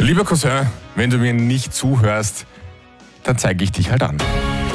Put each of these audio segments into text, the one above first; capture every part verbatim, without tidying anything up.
Lieber Cousin, wenn du mir nicht zuhörst, dann zeige ich dich halt an.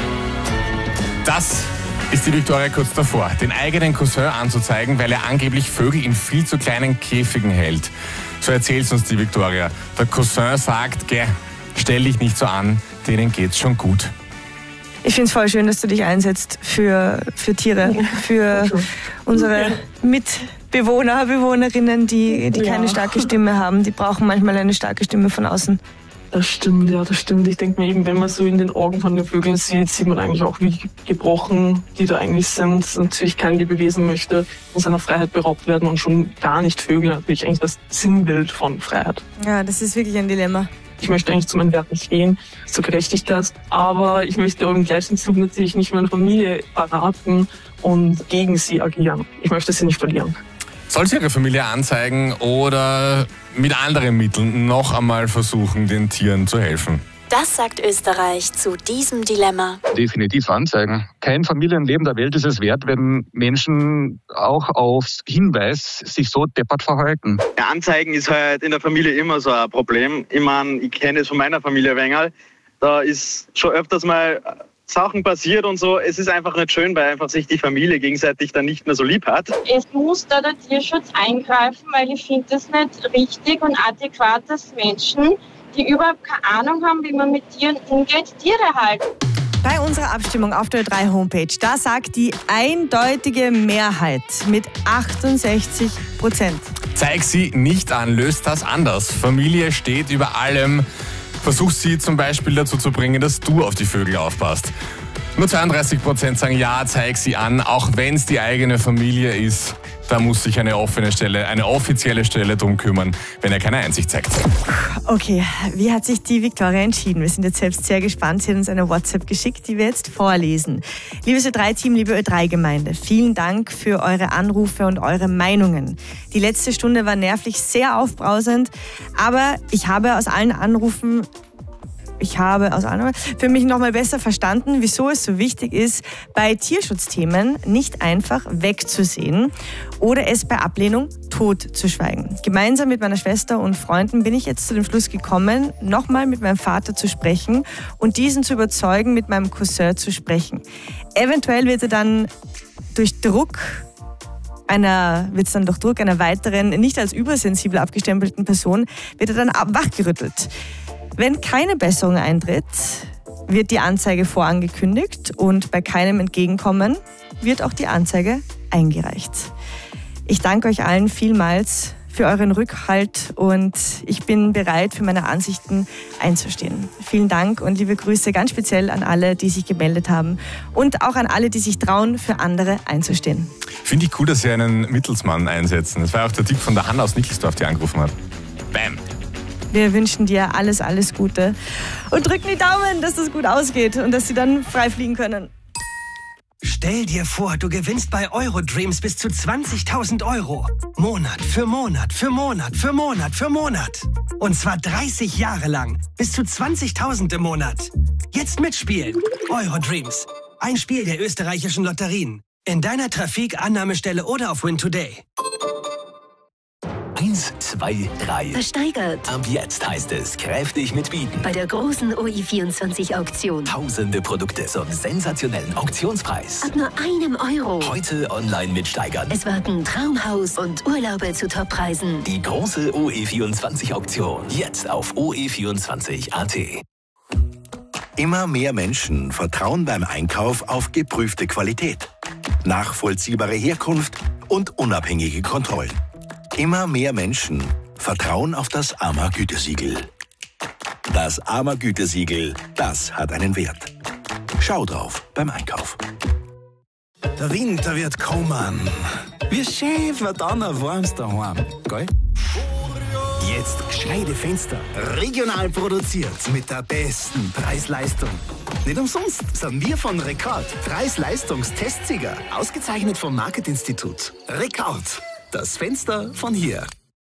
Das ist die Viktoria kurz davor, den eigenen Cousin anzuzeigen, weil er angeblich Vögel in viel zu kleinen Käfigen hält. So erzählt uns die Viktoria. Der Cousin sagt, geh, stell dich nicht so an, denen geht's schon gut. Ich finde es voll schön, dass du dich einsetzt für, für Tiere, für unsere Mitbewohner, Bewohnerinnen, die, die keine starke Stimme haben. Die brauchen manchmal eine starke Stimme von außen. Das stimmt, ja, das stimmt. Ich denke mir eben, wenn man so in den Augen von den Vögeln sieht, sieht man eigentlich auch, wie gebrochen die da eigentlich sind. Natürlich kein Lebewesen möchte von seiner Freiheit beraubt werden und schon gar nicht Vögel. Natürlich eigentlich das Sinnbild von Freiheit. Ja, das ist wirklich ein Dilemma. Ich möchte eigentlich zu meinen Werten stehen, zur Gerechtigkeit, aber ich möchte auch im gleichen Zug natürlich nicht meine Familie verraten und gegen sie agieren. Ich möchte sie nicht verlieren. Soll sie ihre Familie anzeigen oder mit anderen Mitteln noch einmal versuchen, den Tieren zu helfen? Das sagt Österreich zu diesem Dilemma. Definitiv anzeigen. Kein Familienleben der Welt ist es wert, wenn Menschen auch auf Hinweis sich so deppert verhalten. Ja, Anzeigen ist halt in der Familie immer so ein Problem. Ich meine, ich kenne es von meiner Familie Wengerl. Da ist schon öfters mal Sachen passiert und so. Es ist einfach nicht schön, weil einfach sich die Familie gegenseitig dann nicht mehr so lieb hat. Es muss da der Tierschutz eingreifen, weil ich finde es nicht richtig und adäquat, dass Menschen, die überhaupt keine Ahnung haben, wie man mit Tieren umgeht, Tiere halten. Bei unserer Abstimmung auf der Ö drei Homepage, da sagt die eindeutige Mehrheit mit achtundsechzig Prozent. Zeig sie nicht an, löst das anders. Familie steht über allem. Versuch sie zum Beispiel dazu zu bringen, dass du auf die Vögel aufpasst. Nur zweiunddreißig Prozent sagen ja, zeig sie an, auch wenn es die eigene Familie ist. Da muss sich eine offene Stelle, eine offizielle Stelle drum kümmern, wenn er keine Einsicht zeigt. Okay, wie hat sich die Viktoria entschieden? Wir sind jetzt selbst sehr gespannt. Sie hat uns eine WhatsApp geschickt, die wir jetzt vorlesen. Liebes Ö drei Team, liebe Ö drei Gemeinde, vielen Dank für eure Anrufe und eure Meinungen. Die letzte Stunde war nervlich sehr aufbrausend, aber ich habe aus allen Anrufen Ich habe aus allem für mich nochmal besser verstanden, wieso es so wichtig ist, bei Tierschutzthemen nicht einfach wegzusehen oder es bei Ablehnung totzuschweigen. Gemeinsam mit meiner Schwester und Freunden bin ich jetzt zu dem Schluss gekommen, nochmal mit meinem Vater zu sprechen und diesen zu überzeugen, mit meinem Cousin zu sprechen. Eventuell wird er dann durch Druck einer, wird es dann durch Druck einer weiteren, nicht als übersensibel abgestempelten Person, wird er dann wachgerüttelt. Wenn keine Besserung eintritt, wird die Anzeige vorangekündigt und bei keinem Entgegenkommen wird auch die Anzeige eingereicht. Ich danke euch allen vielmals für euren Rückhalt und ich bin bereit, für meine Ansichten einzustehen. Vielen Dank und liebe Grüße ganz speziell an alle, die sich gemeldet haben und auch an alle, die sich trauen, für andere einzustehen. Finde ich cool, dass Sie einen Mittelsmann einsetzen. Das war auch der Tipp von der Hanna aus Nickelsdorf, die angerufen hat. Bam! Wir wünschen dir alles, alles Gute und drücken die Daumen, dass das gut ausgeht und dass sie dann frei fliegen können. Stell dir vor, du gewinnst bei Eurodreams bis zu zwanzigtausend Euro. Monat für Monat für Monat für Monat für Monat. Und zwar dreißig Jahre lang. Bis zu zwanzigtausend im Monat. Jetzt mitspielen. Eurodreams. Ein Spiel der österreichischen Lotterien. In deiner Trafik, Annahmestelle oder auf Win Today. Eins, zwei, drei. Versteigert. Ab jetzt heißt es kräftig mitbieten. Bei der großen O I vierundzwanzig Auktion. Tausende Produkte zum sensationellen Auktionspreis. Ab nur einem Euro. Heute online mitsteigern. Es warten Traumhaus und Urlaube zu Toppreisen. Die große O E vierundzwanzig Auktion. Jetzt auf O E vierundzwanzig Punkt A T. Immer mehr Menschen vertrauen beim Einkauf auf geprüfte Qualität, nachvollziehbare Herkunft und unabhängige Kontrollen. Immer mehr Menschen vertrauen auf das A M A-Gütesiegel. Das A M A-Gütesiegel, das hat einen Wert. Schau drauf beim Einkauf. Der Winter wird kommen. Wie schön wird dann ein warmes daheim, gell? Jetzt gescheite Fenster. Regional produziert mit der besten Preis-Leistung. Nicht umsonst sind wir von Rekord Preis-Leistungs-Testsieger. Ausgezeichnet vom Marketinstitut. Rekord. Das Fenster von hier.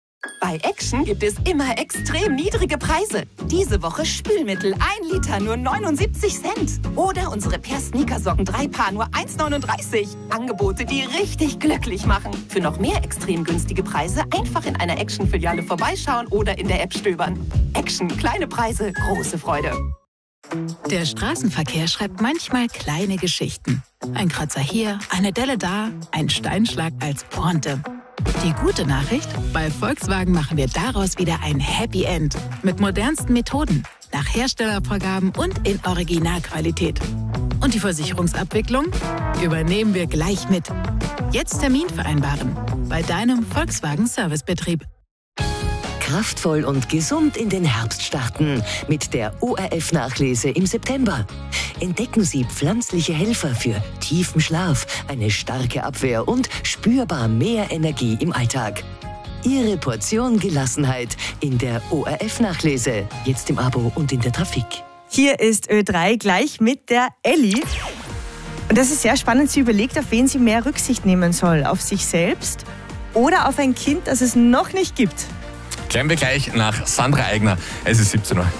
Bei Action gibt es immer extrem niedrige Preise. Diese Woche Spülmittel ein Liter nur neunundsiebzig Cent. Oder unsere Per-Sneakersocken drei Paar nur eins neununddreißig. Angebote, die richtig glücklich machen. Für noch mehr extrem günstige Preise einfach in einer Action-Filiale vorbeischauen oder in der App stöbern. Action, kleine Preise, große Freude. Der Straßenverkehr schreibt manchmal kleine Geschichten. Ein Kratzer hier, eine Delle da, ein Steinschlag als Pointe. Die gute Nachricht? Bei Volkswagen machen wir daraus wieder ein Happy End. Mit modernsten Methoden, nach Herstellervorgaben und in Originalqualität. Und die Versicherungsabwicklung übernehmen wir gleich mit. Jetzt Termin vereinbaren. Bei deinem Volkswagen Servicebetrieb. Kraftvoll und gesund in den Herbst starten mit der O R F-Nachlese im September. Entdecken Sie pflanzliche Helfer für tiefen Schlaf, eine starke Abwehr und spürbar mehr Energie im Alltag. Ihre Portion Gelassenheit in der O R F-Nachlese. Jetzt im Abo und in der Trafik. Hier ist Ö drei gleich mit der Elli. Und das ist sehr spannend. Sie überlegt, auf wen sie mehr Rücksicht nehmen soll. Auf sich selbst oder auf ein Kind, das es noch nicht gibt. Klären wir gleich nach Sandra Eigner. Es ist siebzehn Uhr.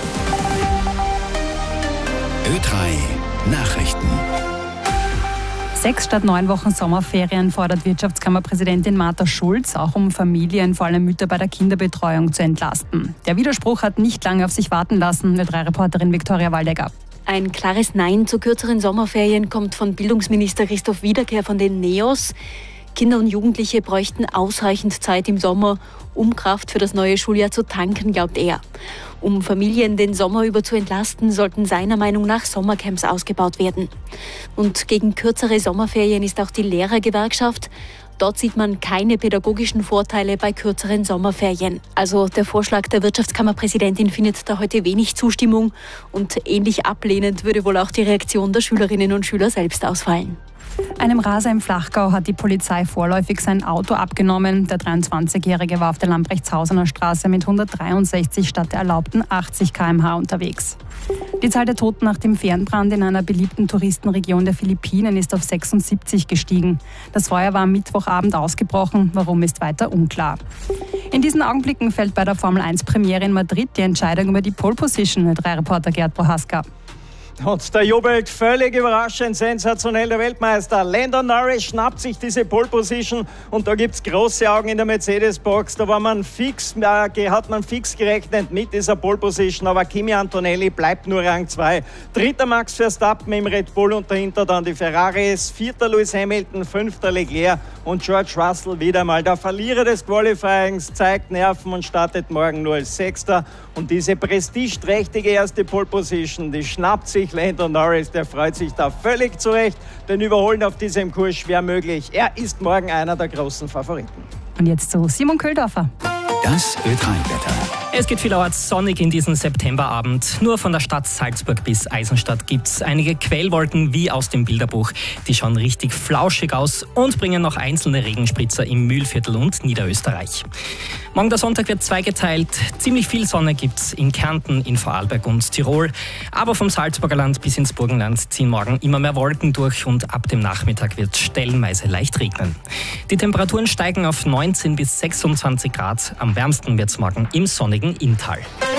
Ö drei Nachrichten. Sechs statt neun Wochen Sommerferien fordert Wirtschaftskammerpräsidentin Martha Schulz, auch um Familien, vor allem Mütter bei der Kinderbetreuung, zu entlasten. Der Widerspruch hat nicht lange auf sich warten lassen, Ö drei Reporterin Viktoria Waldecker. Ein klares Nein zu kürzeren Sommerferien kommt von Bildungsminister Christoph Wiederkehr von den NEOS. Kinder und Jugendliche bräuchten ausreichend Zeit im Sommer, um Kraft für das neue Schuljahr zu tanken, glaubt er. Um Familien den Sommer über zu entlasten, sollten seiner Meinung nach Sommercamps ausgebaut werden. Und gegen kürzere Sommerferien ist auch die Lehrergewerkschaft. Dort sieht man keine pädagogischen Vorteile bei kürzeren Sommerferien. Also der Vorschlag der Wirtschaftskammerpräsidentin findet da heute wenig Zustimmung. Und ähnlich ablehnend würde wohl auch die Reaktion der Schülerinnen und Schüler selbst ausfallen. Einem Raser im Flachgau hat die Polizei vorläufig sein Auto abgenommen. Der dreiundzwanzigjährige war auf der Lamprechtshausener Straße mit hundertdreiundsechzig statt der erlaubten achtzig Kilometer pro Stunde unterwegs. Die Zahl der Toten nach dem Fernbrand in einer beliebten Touristenregion der Philippinen ist auf sechsundsiebzig gestiegen. Das Feuer war am Mittwochabend ausgebrochen. Warum, ist weiter unklar. In diesen Augenblicken fällt bei der Formel eins Premiere in Madrid die Entscheidung über die Pole Position. Ö drei Reporter Gerd Prohaska. Und da jubelt völlig überraschend, sensationell der Weltmeister. Lando Norris schnappt sich diese Pole Position und da gibt es große Augen in der Mercedes-Box. Da war man fix, äh, hat man fix gerechnet mit dieser Pole Position, aber Kimi Antonelli bleibt nur Rang zwei. Dritter Max Verstappen im Red Bull und dahinter dann die Ferraris. Vierter Lewis Hamilton, fünfter Leclerc und George Russell wieder mal. Der Verlierer des Qualifyings zeigt Nerven und startet morgen nur als Sechster. Und diese prestigeträchtige erste Pole Position, die schnappt sich Lando Norris, der freut sich da völlig zurecht, denn Überholen auf diesem Kurs schwer möglich. Er ist morgen einer der großen Favoriten. Und jetzt zu Simon Köhldorfer. Das Ö drei Wetter. Es geht vielerorts sonnig in diesen Septemberabend. Nur von der Stadt Salzburg bis Eisenstadt gibt es einige Quellwolken wie aus dem Bilderbuch. Die schauen richtig flauschig aus und bringen noch einzelne Regenspritzer im Mühlviertel und Niederösterreich. Morgen der Sonntag wird zweigeteilt. Ziemlich viel Sonne gibt es in Kärnten, in Vorarlberg und Tirol. Aber vom Salzburger Land bis ins Burgenland ziehen morgen immer mehr Wolken durch und ab dem Nachmittag wird es stellenweise leicht regnen. Die Temperaturen steigen auf neunzehn bis sechsundzwanzig Grad. Am wärmsten wird es morgen im sonnigen Inntal.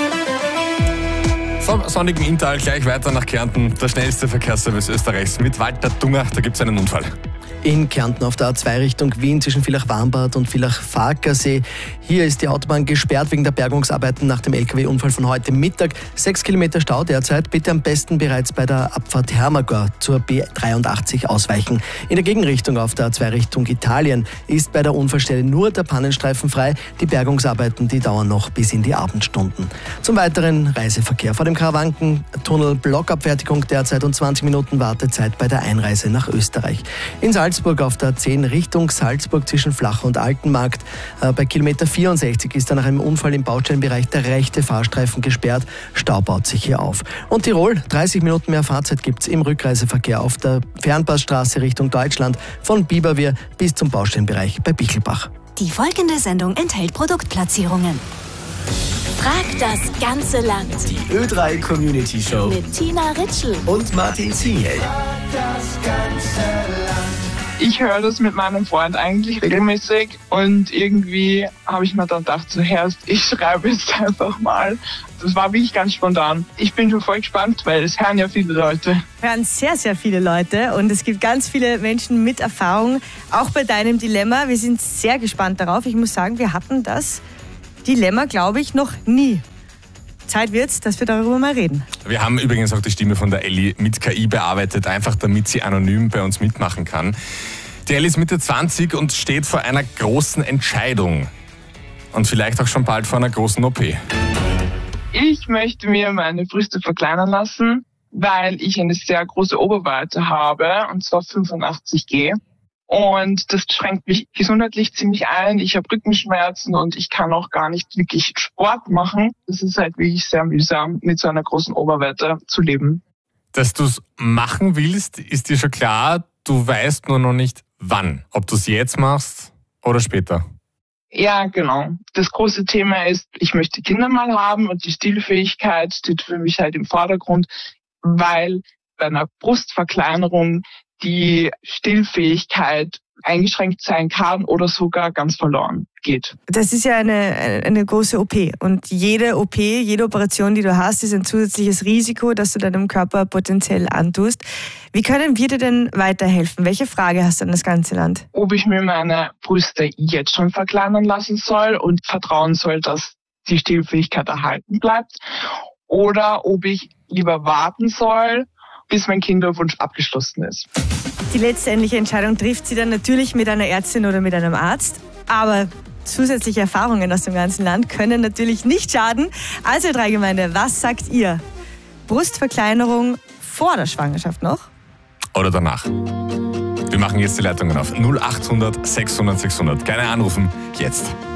Vom sonnigen Inntal gleich weiter nach Kärnten. Der schnellste Verkehrsservice Österreichs mit Walter Dunger. Da gibt es einen Unfall. In Kärnten auf der A zwei Richtung Wien zwischen Villach-Warmbad und Villach-Farkasee. Hier ist die Autobahn gesperrt wegen der Bergungsarbeiten nach dem L K W-Unfall von heute Mittag. Sechs Kilometer Stau derzeit. Bitte am besten bereits bei der Abfahrt Hermagor zur B dreiundachtzig ausweichen. In der Gegenrichtung auf der A zwei Richtung Italien ist bei der Unfallstelle nur der Pannenstreifen frei. Die Bergungsarbeiten, die dauern noch bis in die Abendstunden. Zum weiteren Reiseverkehr vor dem Karawankentunnel, Blockabfertigung derzeit und zwanzig Minuten Wartezeit bei der Einreise nach Österreich. In Salzburg auf der A zehn Richtung Salzburg zwischen Flach und Altenmarkt. Äh, bei Kilometer vierundsechzig ist dann nach einem Unfall im Baustellenbereich der rechte Fahrstreifen gesperrt. Stau baut sich hier auf. Und Tirol, dreißig Minuten mehr Fahrzeit gibt es im Rückreiseverkehr auf der Fernpassstraße Richtung Deutschland von Biberwier bis zum Baustellenbereich bei Bichelbach. Die folgende Sendung enthält Produktplatzierungen. Fragt das ganze Land. Die Ö drei Community Show Mit Tina Ritschl und Martin Ziel. Das ganze Land. Ich höre das mit meinem Freund eigentlich regelmäßig und irgendwie habe ich mir dann gedacht, so Herrst, ich schreibe jetzt einfach mal. Das war wirklich ganz spontan. Ich bin schon voll gespannt, weil es hören ja viele Leute. Hören sehr, sehr viele Leute und es gibt ganz viele Menschen mit Erfahrung, auch bei deinem Dilemma. Wir sind sehr gespannt darauf. Ich muss sagen, wir hatten das Dilemma, glaube ich, noch nie. Zeit wird's, dass wir darüber mal reden. Wir haben übrigens auch die Stimme von der Elli mit K I bearbeitet, einfach damit sie anonym bei uns mitmachen kann. Die Elli ist Mitte zwanzig und steht vor einer großen Entscheidung. Und vielleicht auch schon bald vor einer großen O P. Ich möchte mir meine Brüste verkleinern lassen, weil ich eine sehr große Oberweite habe, und zwar fünfundachtzig G. Und das schränkt mich gesundheitlich ziemlich ein. Ich habe Rückenschmerzen und ich kann auch gar nicht wirklich Sport machen. Das ist halt wirklich sehr mühsam, mit so einer großen Oberweite zu leben. Dass du es machen willst, ist dir schon klar. Du weißt nur noch nicht, wann. Ob du es jetzt machst oder später. Ja, genau. Das große Thema ist, ich möchte Kinder mal haben und die Stillfähigkeit steht für mich halt im Vordergrund, weil bei einer Brustverkleinerung die Stillfähigkeit eingeschränkt sein kann oder sogar ganz verloren geht. Das ist ja eine, eine große O P und jede O P, jede Operation, die du hast, ist ein zusätzliches Risiko, das du deinem Körper potenziell antust. Wie können wir dir denn weiterhelfen? Welche Frage hast du an das ganze Land? Ob ich mir meine Brüste jetzt schon verkleinern lassen soll und vertrauen soll, dass die Stillfähigkeit erhalten bleibt, oder ob ich lieber warten soll, bis mein Kinderwunsch abgeschlossen ist. Die letztendliche Entscheidung trifft sie dann natürlich mit einer Ärztin oder mit einem Arzt, aber zusätzliche Erfahrungen aus dem ganzen Land können natürlich nicht schaden. Also drei Gemeinde, was sagt ihr? Brustverkleinerung vor der Schwangerschaft noch? Oder danach? Wir machen jetzt die Leitungen auf null achthundert sechshundert sechshundert. Gerne anrufen, jetzt.